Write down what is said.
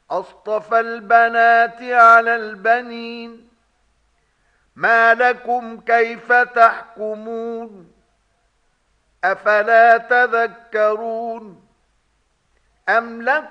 أصطفى البنات على البنين ما لكم كيف تحكمون أفلا تذكرون أم لكم